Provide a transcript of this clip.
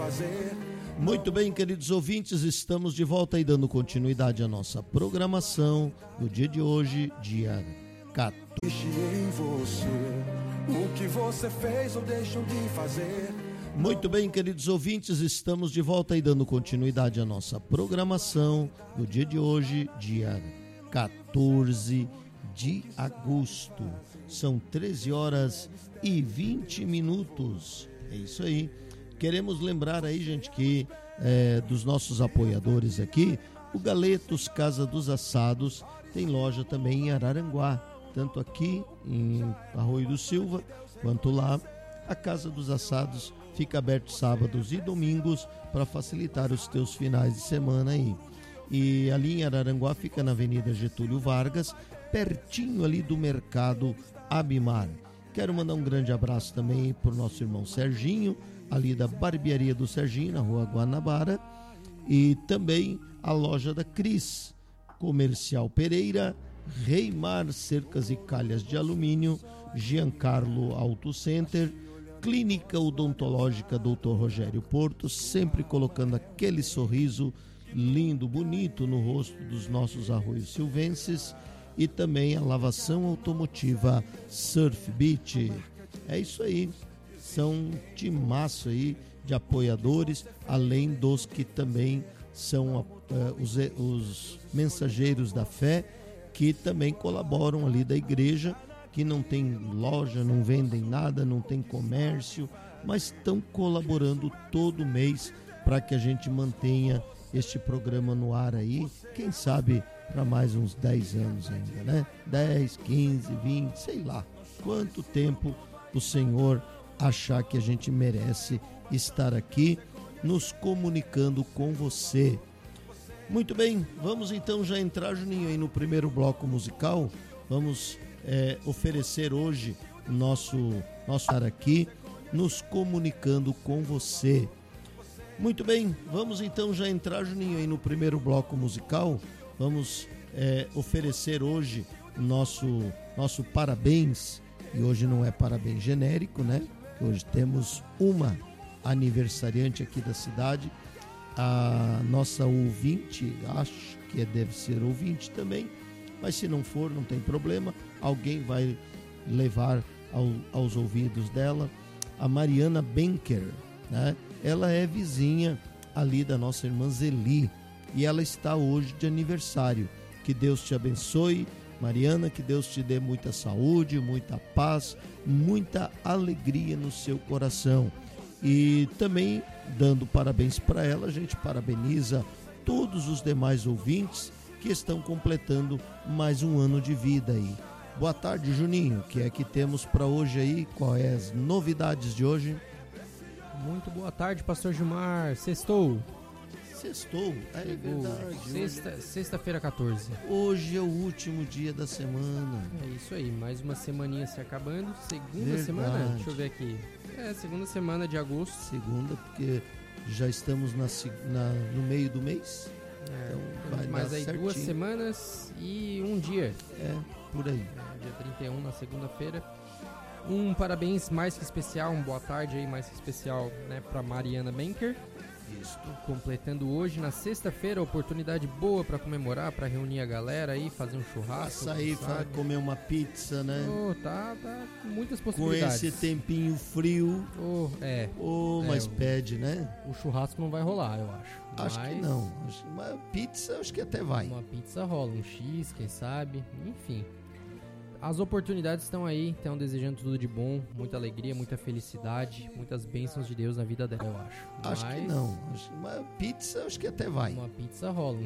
fazer. Muito bem, queridos ouvintes, estamos de volta aí dando continuidade à nossa programação no dia de hoje, dia 14. Em você, o que você fez ou deixou de fazer. Muito bem, queridos ouvintes, estamos de volta aí dando continuidade à nossa programação no dia de hoje, dia 14 de agosto. São 13 horas e 20 minutos. É isso aí. Queremos lembrar aí, gente, que dos nossos apoiadores aqui, o Galetos Casa dos Assados tem loja também em Araranguá, tanto aqui em Arroio do Silva quanto lá. A Casa dos Assados fica aberto sábados e domingos para facilitar os teus finais de semana aí. E ali em Araranguá fica na Avenida Getúlio Vargas, pertinho ali do Mercado Abimar. Quero mandar um grande abraço também para o nosso irmão Serginho, ali da Barbearia do Serginho, na Rua Guanabara, e também a loja da Cris, Comercial Pereira, Reimar Cercas e Calhas de Alumínio, Giancarlo Auto Center, Clínica Odontológica Dr. Rogério Porto, sempre colocando aquele sorriso lindo, bonito no rosto dos nossos arroios silvenses, e também a lavação automotiva Surf Beach. É isso aí, são um timaço aí de apoiadores, além dos que também são os mensageiros da fé, que também colaboram ali da igreja, que não tem loja, não vendem nada, não tem comércio, mas estão colaborando todo mês para que a gente mantenha este programa no ar aí, quem sabe para mais uns 10 anos ainda, né? 10, 15, 20, sei lá quanto tempo o Senhor achar que a gente merece estar aqui nos comunicando com você. Muito bem, vamos então já entrar, Juninho, aí no primeiro bloco musical. Vamos oferecer hoje nosso estar aqui nos comunicando com você. Muito bem, vamos então já entrar, Juninho, aí no primeiro bloco musical. Vamos oferecer hoje nosso parabéns, e hoje não é parabéns genérico, né? Hoje temos uma aniversariante aqui da cidade, a nossa ouvinte, acho que deve ser ouvinte também, mas se não for, não tem problema, alguém vai levar aos ouvidos dela, a Mariana Benker, né? Ela é vizinha ali da nossa irmã Zeli e ela está hoje de aniversário. Que Deus te abençoe, Mariana, que Deus te dê muita saúde, muita paz, muita alegria no seu coração. E também, dando parabéns para ela, a gente parabeniza todos os demais ouvintes que estão completando mais um ano de vida aí. Boa tarde, Juninho, o que é que temos para hoje aí? Quais as novidades de hoje? Muito boa tarde, pastor Gilmar. Sextou, é verdade. Sexta-feira 14. Hoje é o último dia da semana. É isso aí, mais uma semaninha se acabando. Segunda verdade. semana, deixa eu ver aqui. Segunda semana de agosto. Segunda, porque já estamos no meio do mês. Então vai mais dar aí certinho. 2 semanas e um dia. Por aí. Dia 31, na segunda-feira. Um parabéns mais que especial, um boa tarde aí mais que especial, né, para Mariana Benker. Isso. Completando hoje, na sexta-feira, oportunidade boa para comemorar, para reunir a galera aí, fazer um churrasco. Sair para comer uma pizza, né? Tá muitas Com possibilidades. esse tempinho frio. Mas pede, né? O churrasco não vai rolar, eu acho. Acho que não. Mas pizza, acho que até vai. Uma pizza rola, um X, quem sabe, enfim. As oportunidades estão aí, então desejando tudo de bom, muita alegria, muita felicidade, muitas bênçãos de Deus na vida dela, eu acho. Acho que não. Mas pizza, acho que até vai. Uma pizza rola,